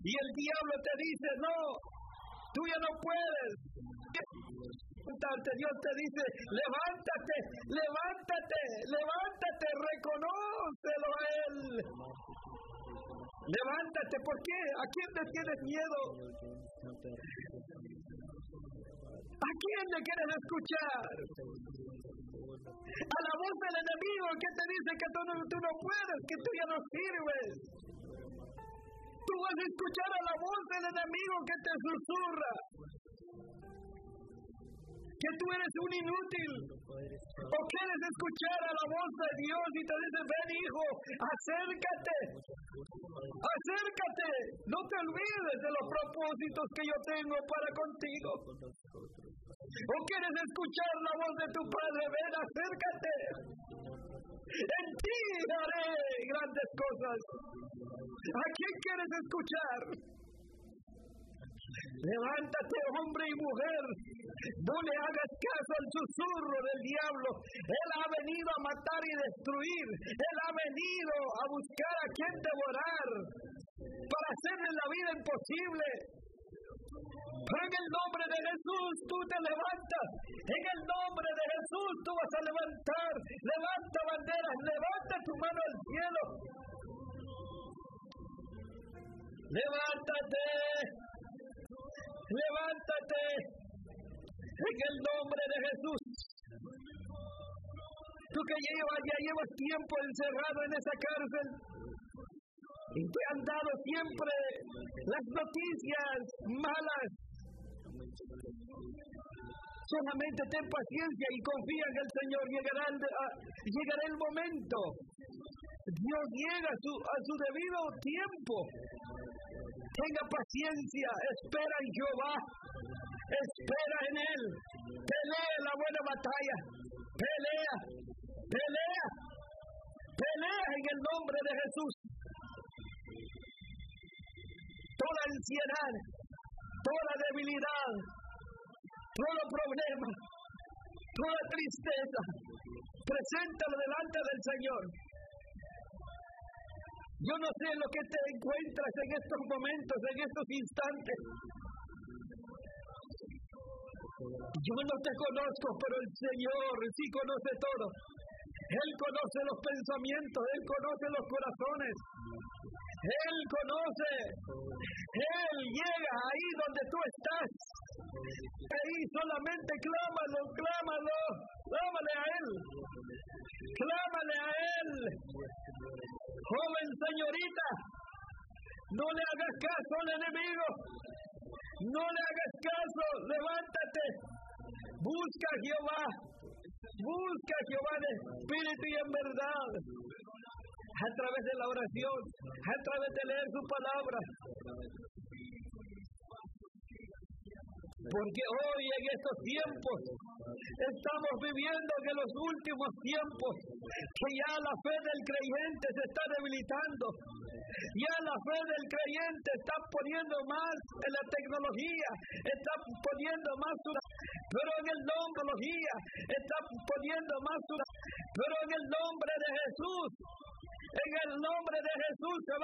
Y el diablo te dice, no, tú ya no puedes. Dios te dice, levántate, levántate, levántate, reconócelo a Él. Levántate, ¿por qué? ¿A quién le tienes miedo? ¿A quién le quieres escuchar? A la voz del enemigo que te dice que tú no puedes, que tú ya no sirves. Tú vas a escuchar a la voz del enemigo que te susurra que tú eres un inútil. ¿O quieres escuchar a la voz de Dios y te dice, ven hijo, acércate, acércate, no te olvides de los propósitos que yo tengo para contigo? ¿O quieres escuchar la voz de tu padre, ven, acércate, en ti haré grandes cosas? ¿A quién quieres escuchar? Levántate, hombre y mujer, no le hagas caso al susurro del diablo. Él ha venido a matar y destruir. Él ha venido a buscar a quien devorar para hacerle la vida imposible. Pero en el nombre de Jesús tú te levantas. En el nombre de Jesús tú vas a levantar. Levanta banderas, levanta tu mano al cielo. Levántate. Levántate en el nombre de Jesús. Tú que ya llevas tiempo encerrado en esa cárcel y te han dado siempre las noticias malas. Solamente ten paciencia y confía en el Señor. Llegará el momento. Dios llega a su debido tiempo. Tenga paciencia, espera en Jehová, espera en Él, pelea la buena batalla, pelea, pelea, pelea en el nombre de Jesús. Toda ansiedad, toda debilidad, todo problema, toda tristeza, preséntalo delante del Señor. Yo no sé lo que te encuentras en estos momentos, en estos instantes. Yo no te conozco, pero el Señor sí conoce todo. Él conoce los pensamientos, Él conoce los corazones. Él conoce. Él llega ahí donde tú estás. Ahí solamente clámalo, clámalo. Clámale a Él. Clámale a Él. Joven señorita, no le hagas caso al enemigo. No le hagas caso. Levántate. Busca a Jehová. Busca a Jehová en espíritu y en verdad. A través de la oración, a través de leer su palabra. Porque hoy en estos tiempos estamos viviendo en los últimos tiempos, que ya la fe del creyente se está debilitando. Ya la fe del creyente está poniendo más en la tecnología, está poniendo más pero en el nombre de tecnología, está poniendo más pero en el nombre de Jesús, en el nombre de Jesús se va